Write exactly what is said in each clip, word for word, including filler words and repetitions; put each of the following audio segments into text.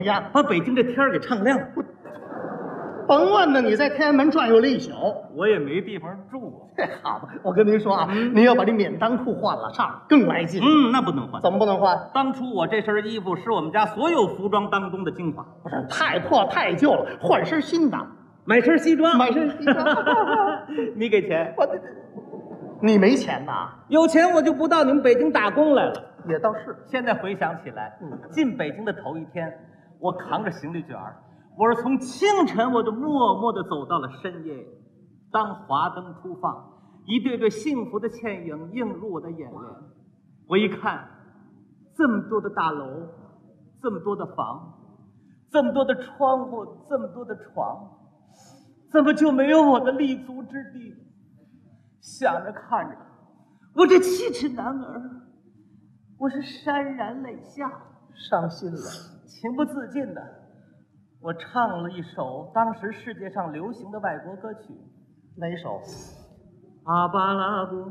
呀， 把北京这天儿给唱亮。 甭问了，你在天安门转悠了一宿， 我也没地方住。 好吧，我跟您说啊，嗯、您要把这免裆裤换了，上更来劲。 嗯，那不能换。 怎么不能换？ 当初我这身衣服是我们家所有服装当中的精华。 不是，太破太旧了，换身新的。 买身西装， 买身西装。 你给钱？ 我，你没钱呐？ 有钱我就不到你们北京打工来了。 也倒是。 现在回想起来，嗯，进北京的头一天，我扛着行李卷儿。我是从清晨我就默默地走到了深夜，当华灯初放，一对对幸福的倩影映入我的眼帘。我一看，这么多的大楼，这么多的房，这么多的窗户，这么多的床，怎么就没有我的立足之地？想着看着，我这七尺男儿，我是潸然泪下， 伤心了， 情不自禁的。我唱了一首当时世界上流行的外国歌曲， 哪一首？ 阿巴拉古，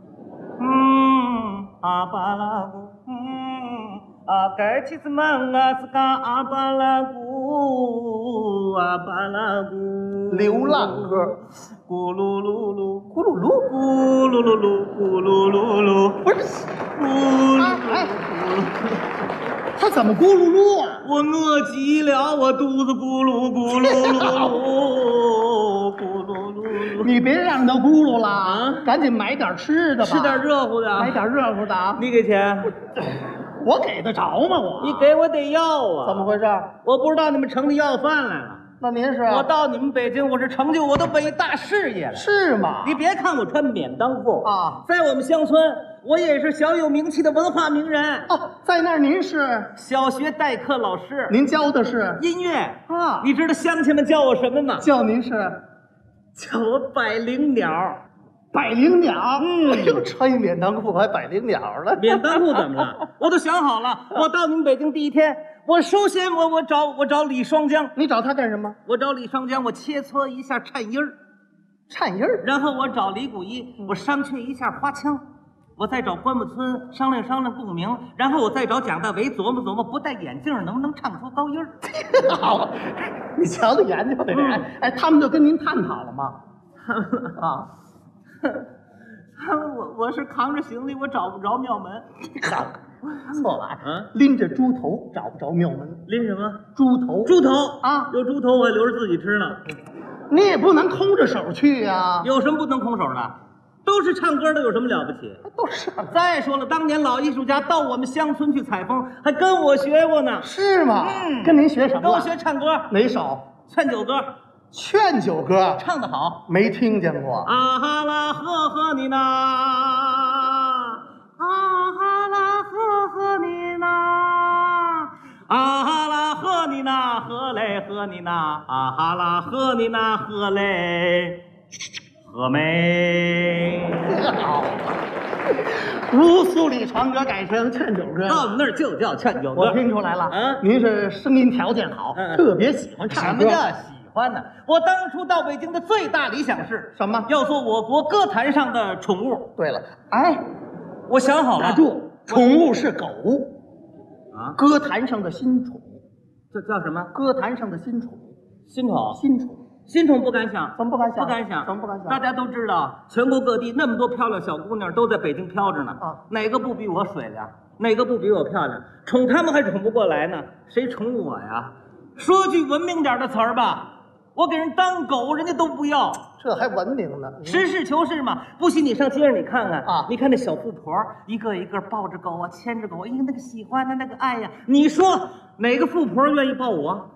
嗯，阿巴拉古，嗯，阿盖奇斯曼阿斯嘎阿巴拉古，阿巴拉古。 流浪歌。 咕噜噜噜， 咕噜噜， 咕噜噜噜，咕噜噜噜， 不是， 咕噜噜。 哎，他怎么咕噜噜啊？ 我饿极了，我肚子咕噜咕噜噜噜，咕噜噜噜。 你别让他咕噜了啊！赶紧买点吃的吧， 吃点热乎的， 买点热乎的啊！ 你给钱， 我给得着吗？我你给我得要啊！ 怎么回事？ 我不知道你们城里要饭来了。 那您是？ 我到你们北京，我是成就我的伟大事业了。 是吗？ 你别看我穿免裆裤啊， 在我们乡村，我也是小有名气的文化名人。 哦，在那儿您是小学代课老师， 您教的是音乐啊？ 你知道乡亲们叫我什么吗？ 叫您是， 叫我百灵鸟。 百灵鸟， 嗯， 哎呦，穿一免裆裤还百灵鸟了？ 免裆裤怎么了？我都想好了，我到你们北京第一天，我首先我我找我找李双江。 你找他干什么？ 我找李双江，我切磋一下颤音儿， 颤音儿。 然后我找李谷一，我商榷一下花腔。我再找关木村商量商量共鸣，然后我再找蒋大为琢磨琢磨，不戴眼镜能不能唱出高音儿。 好，你瞧瞧研究的人，嗯、哎，他们就跟您探讨了吗？啊。 他们我我是扛着行李，我找不着庙门。 好，错了，嗯，拎着猪头找不着庙门。 拎什么？ 猪头。 猪头啊， 有猪头我还留着自己吃呢。 你也不能空着手去呀、啊。 有什么不能空手的？都是唱歌的，有什么了不起？ 都是。 再说了，当年老艺术家到我们乡村去采风，还跟我学过呢。 是吗？ 嗯， 跟您学什么？ 跟我学唱歌。 哪首？ 劝酒歌。 劝酒歌唱得好， 没听见过。 啊哈啦呵呵你呐，啊哈啦呵呵你呐，啊哈啦呵你呐，呵嘞呵你呐，啊哈啦呵你呐，呵嘞，呵没。 好，乌苏里船歌改成劝酒歌， 到我们那儿就叫劝酒歌。 我听出来了，嗯，您是声音条件好，嗯、特别喜欢唱歌。 什么叫喜？呢，我当初到北京的最大理想是什么？ 要做我国歌坛上的宠物。 对了，哎， 我想好了， 打住，宠物是狗啊， 歌坛上的新宠， 这叫什么？ 歌坛上的新宠， 新宠， 新宠， 新宠不敢想， 怎么不敢想？ 不敢想， 怎么不敢想？ 大家都知道，全国各地那么多漂亮小姑娘都在北京飘着呢， 啊， 哪个不比我水灵？哪个不比我漂亮？宠他们还宠不过来呢，谁宠我呀？说句文明点的词儿吧。我给人当狗，人家都不要， 这还文明呢。 实事求是嘛，不信你上街上你看看啊， 你看那小富婆，一个一个抱着狗啊，牵着狗，哎呀，那个喜欢的那个爱呀，你说哪个富婆愿意抱我？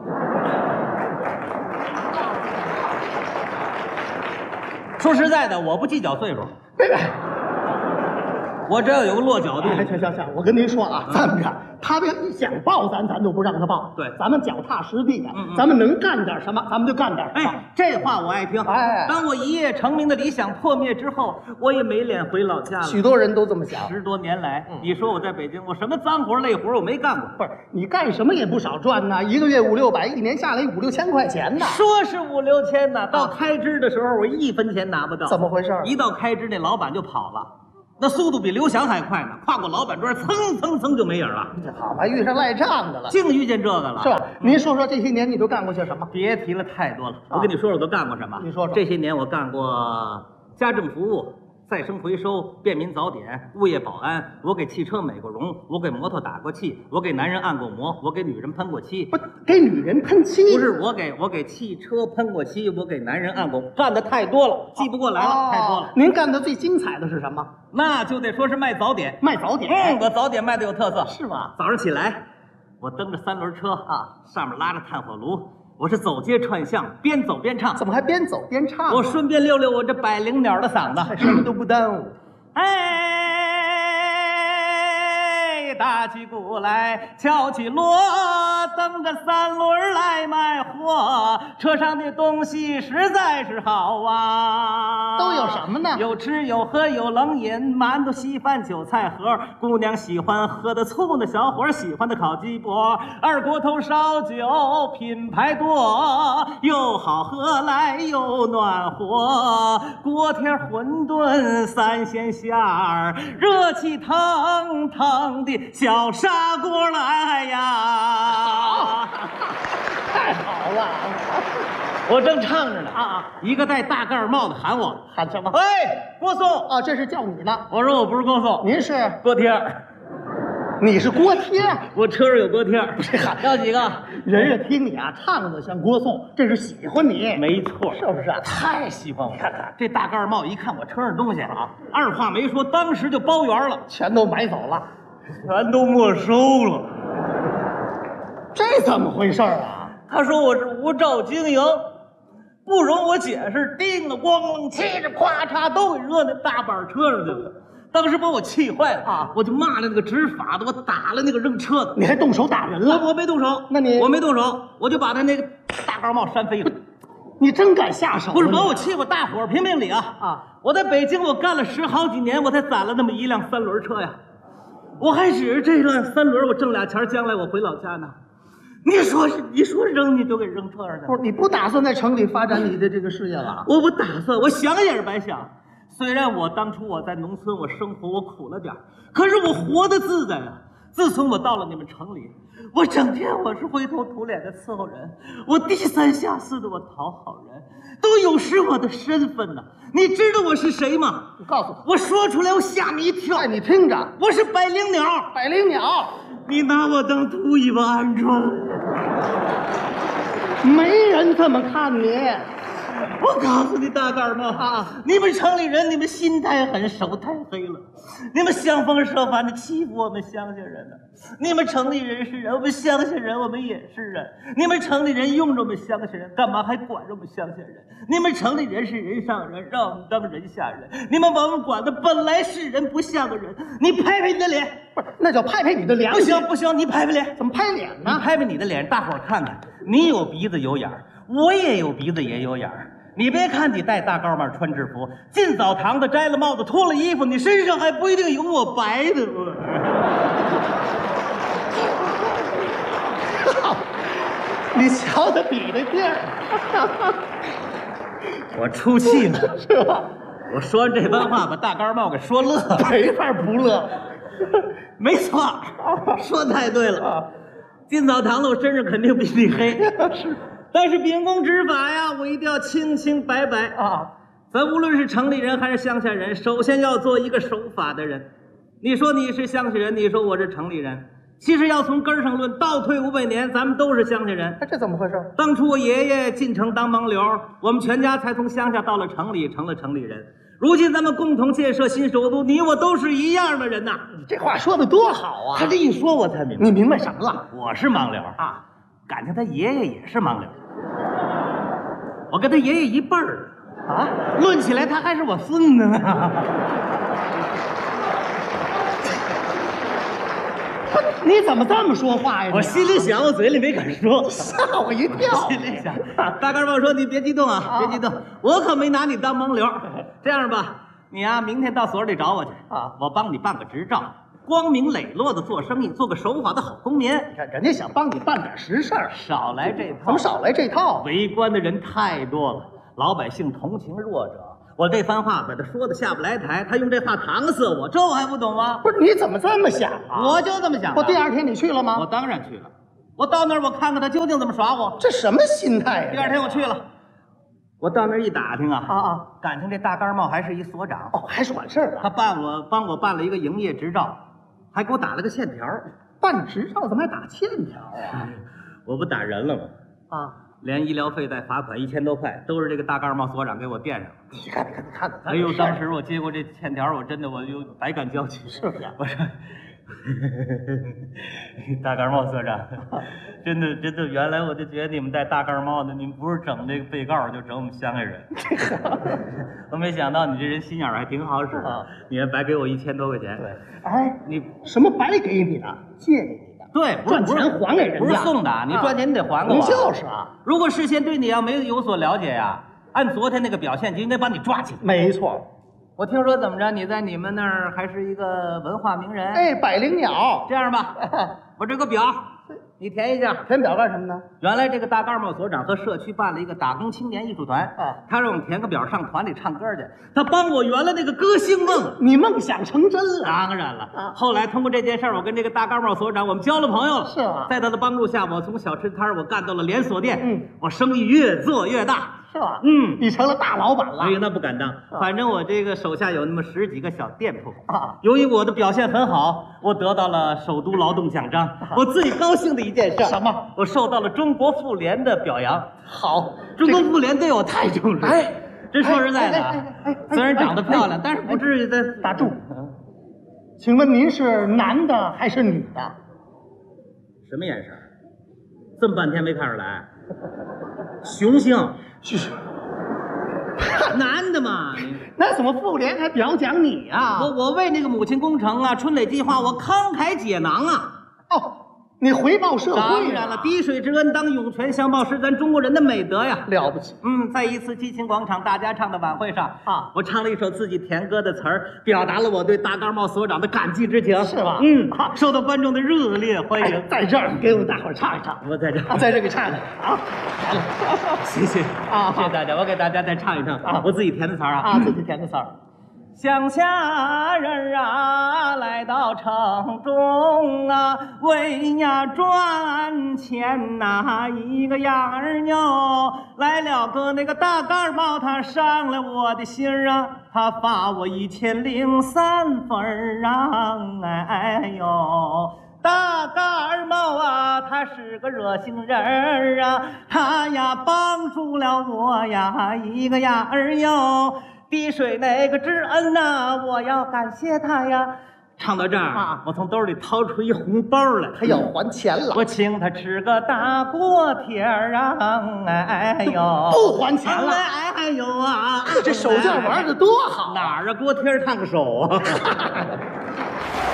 说实在的，我不计较岁数， 别别， 我只要有个落脚地。 哎，行行行，我跟您说啊，这么着。他要一想抱咱，咱就不让他抱。 对， 咱们脚踏实地的， 嗯嗯咱们能干点什么，咱们就干点什么。 哎，这话我爱听。 哎， 当我一夜成名的理想破灭之后，我也没脸回老家了。 许多人都这么想。 十多年来，嗯、你说我在北京，我什么脏活累活我没干过。 不是，你干什么也不少赚呢，一个月五六百，一年下来五六千块钱呢。 说是五六千呢，到开支的时候我一分钱拿不到。 怎么回事？ 一到开支，那老板就跑了。 那速度比刘翔还快呢，跨过老板砖，蹭蹭蹭就没影了。 这好吧，遇上赖账的了， 净遇见这个了， 是吧？您说说这些年你都干过些什么？ 别提了，太多了。我跟你说说我都干过什么。 你说说这些年我干过家政服务、再生回收、便民早点、物业保安，我给汽车美过容，我给摩托打过气，我给男人按过摩，我给女人喷过漆。 不，给女人喷漆？ 不是，我给我给汽车喷过漆，我给男人按过，干的太多了，记不过来了， 哦、 太多了。 您干的最精彩的是什么？ 那就得说是卖早点， 卖早点。 嗯，我早点卖的有特色， 是吗？ 早上起来，我蹬着三轮车啊， 上面拉着炭火炉，我是走街串巷，边走边唱。 怎么还边走边唱？ 我顺便溜溜我这百灵鸟的嗓子， 什么都不耽误。 哎，打起鼓来，敲起锣，蹬着三轮来卖货，车上的东西实在是好啊。 都有什么呢？ 有吃有喝有冷饮，馒头稀饭韭菜盒，姑娘喜欢喝的醋呢，小伙喜欢的烤鸡脖，二锅头烧酒品牌多，又好喝来又暖和，锅贴馄饨三鲜馅儿，热气腾腾的小砂锅来呀！ 太好了！ 我正唱着呢啊！ 一个戴大盖帽的喊我， 喊什么？ 喂，郭颂！ 哦，这是叫你呢。 我说我不是郭颂， 您是锅贴儿。 你是锅贴？ 我车上有锅贴儿。要几个？ 人家听你啊唱的像郭颂，这是喜欢你。 没错， 是不是啊？ 太喜欢我！看看这大盖帽，一看我车上东西啊，二话没说，当时就包圆了， 全都买走了， 全都没收了。 这怎么回事啊？ 他说我是无照经营，不容我解释，叮了咣啷，嘁哧咔嚓都给扔那大板车上去了。当时把我气坏了啊！ 我就骂了那个执法的，我打了那个扔车的。 你还动手打人了？ 我我没动手， 那你我没动手，我就把他那个大盖帽扇飞了。 你真敢下手？ 不是把我气，我大伙儿评评理啊！ 啊！ 我在北京我干了十好几年，我才攒了那么一辆三轮车呀。我还指着这辆三轮，我挣俩钱，将来我回老家呢。你说是，你说扔你就给扔车上去了。 不是，你不打算在城里发展你的这个事业了？ 我不打算，我想也是白想。虽然我当初我在农村我生活我苦了点，可是我活得自在啊。自从我到了你们城里，我整天我是灰头土脸的伺候人，我低三下四的我讨好人，都有失我的身份呢。你知道我是谁吗？ 你告诉他， 我说出来我吓你一跳。 哎，你听着， 我是百灵鸟。 百灵鸟， 你拿我当秃尾巴鹌鹑？ 没人这么看你。 我告诉你，大盖帽啊，你们城里人，你们心太狠，手太黑了，你们想方设法的欺负我们乡下人呢。你们城里人是人，我们乡下人我们也是人。你们城里人用着我们乡下人，干嘛还管着我们乡下人？你们城里人是人上人，让我们当人下人。你们把我们管的本来是人，不像个人。你拍拍你的脸， 不是，那叫拍拍你的良心。 不行不行，你拍拍脸。 怎么拍脸呢？ 你拍拍你的脸，大伙儿看看，你有鼻子有眼儿，我也有鼻子也有眼儿。你别看你戴大高帽穿制服，进澡堂子摘了帽子脱了衣服，你身上还不一定有我白的。 你瞧他比的劲儿， 我出气了， 是吧？ 我说完这番话，把大高帽给说乐了， 没法不乐。 没错，说太对了。进澡堂子我身上肯定比你黑， 是。 但是秉公执法呀，我一定要清清白白啊！ 咱无论是城里人还是乡下人，首先要做一个守法的人。你说你是乡下人，你说我是城里人，其实要从根上论，倒退五百年，咱们都是乡下人。 哎，这怎么回事？ 当初我爷爷进城当盲流，我们全家才从乡下到了城里，成了城里人。如今咱们共同建设新首都，你我都是一样的人呐！ 你这话说的多好啊！ 他这一说，我才明白。 你明白什么了？ 我是盲流啊， 感情他爷爷也是盲流。我跟他爷爷一辈儿啊， 论起来他还是我孙子呢。 你怎么这么说话呀？ 我心里想，我嘴里没敢说， 吓我一跳。 心里想，大干帮说你别激动啊，别激动，我可没拿你当盲流。这样吧，你啊，明天到所里找我去啊， 我帮你办个执照。光明磊落的做生意，做个守法的好公民。 你看，人家想帮你办点实事儿， 少来这套。 怎么少来这套？ 围观的人太多了，老百姓同情弱者， 我这番话把他说的下不来台，他用这话搪塞我，这我还不懂吗？ 不是，你怎么这么想啊？ 我就这么想的。 我第二天你去了我吗？ 当然去了，我到那儿我看看他究竟怎么耍我。 这什么心态呀？ 第二天我去了，我到那儿一打听啊， 啊啊， 感情这大盖帽还是一所长， 哦，还是管事儿他啊？ 办我帮我办了一个营业执照，还给我打了个欠条。 办执照怎么还打欠条啊？ 我不打人了吗？ 啊， 连医疗费带罚款一千多块，都是这个大盖帽所长给我垫上了。 你看，你看，你看， 哎呦，当时我接过这欠条，我真的我就百感交集。 是不是？ 我说，大盖帽所长，真的真的，原来我就觉得你们戴大盖帽的，你们不是整这个被告，就整我们乡下人。我没想到你这人心眼儿还挺好使啊， 你还白给我一千多块钱。 对，哎， 你什么白给你的？借给你的？ 对，不是赚钱还给人家， 不是送的，你赚钱你得还给我。 就是啊， 如果事先对你要没有所了解呀，按昨天那个表现就应该把你抓起来。 没错。 我听说怎么着，你在你们那儿还是一个文化名人。 哎，百灵鸟， 这样吧，我这个表你填一下。 填表干什么呢？ 原来这个大盖帽所长和社区办了一个打工青年艺术团， 啊他让我们填个表上团里唱歌去，他帮我圆了那个歌星梦。 你梦想成真了。 当然了， 啊后来通过这件事儿，我跟这个大盖帽所长我们交了朋友了。 是啊在他的帮助下，我从小吃摊儿我干到了连锁店， 嗯， 我生意越做越大。 是吧？ 嗯你成了大老板了。 哎呀，那不敢当，反正我这个手下有那么十几个小店铺啊。 由于我的表现很好，我得到了首都劳动奖章。我最高兴的一件事， 什么？ 我受到了中国妇联的表扬。 好， 中国妇联对我太重视了。 哎， 真说实在的啊哎哎哎哎，哎虽然长得漂亮哎， 但是不至于在打住。请问您是男的还是女的？ 什么眼神？这么半天没看出来？雄性， 是。 男的嘛。你那怎么妇联还表奖你啊？ 我我为那个母亲工程啊、春蕾计划，我慷慨解囊啊。 哦，你回报社会、啊。 当然了，滴水之恩当涌泉相报是咱中国人的美德呀。 了不起。 嗯，在一次激情广场大家唱的晚会上啊， 我唱了一首自己填歌的词儿，表达了我对大盖帽所长的感激之情， 是吧？ 嗯， 啊， 受到观众的热烈欢迎。 哎，在这儿给我们大伙儿唱一唱。 我在这儿， 啊，在这儿给唱唱啊。来了， 谢谢啊谢谢大家，我给大家再唱一唱啊我自己填的词儿啊啊，自己填的词儿。 乡下人啊，来到城中啊，为呀赚钱呐、一个样儿扭，来了个那个大盖帽，他上了我的心儿啊，他罚我一千零三分儿啊，哎呦。大盖帽啊，他是个热心人儿啊，他呀帮助了我呀一个样儿哟。滴水那个知恩呐、我要感谢他呀。唱到这儿啊， 我从兜里掏出一红包来， 他要还钱了。 我请他吃个大锅贴儿啊，哎呦， 不还钱了哎哎呦啊， 这手绢玩的多好。 哪儿啊？锅贴儿烫个手啊。